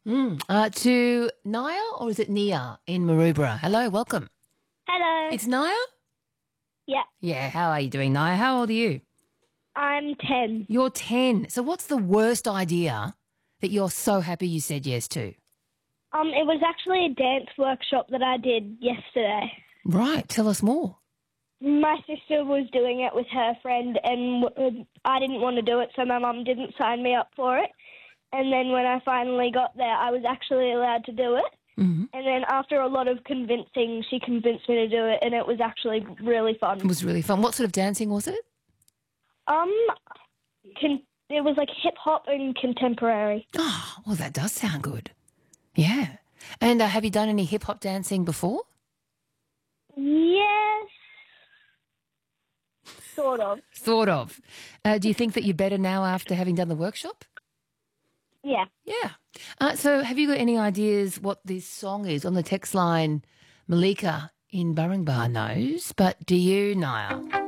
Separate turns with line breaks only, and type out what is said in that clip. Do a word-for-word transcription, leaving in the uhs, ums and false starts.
Mm. Uh, to Naya, or is it Nia in Maroubra? Hello, welcome.
Hello.
It's Naya?
Yeah,
Yeah, how are you doing, Naya? How old are you?
I'm ten.
You're ten. So what's the worst idea that you're so happy you said yes to?
Um, it was actually a dance workshop that I did yesterday.
Right, tell us more.
My sister was doing it with her friend, and w- I didn't want to do it, so my mum didn't sign me up for it. And then when I finally got there, I was actually allowed to do it.
Mm-hmm.
And then after a lot of convincing, she convinced me to do it, and it was actually really
It
fun.
was really fun. What sort of dancing was it?
Um, con- it was like hip hop and contemporary.
Oh, well, that does sound good. Yeah. And uh, have you done any hip-hop dancing before?
Yes, sort of.
Sort of. Uh, do you think that you're better now after having done the workshop?
Yeah.
Yeah. Uh, so have you got any ideas what this song is? On the text line, Malika in Burringbar knows, but do you, Niall?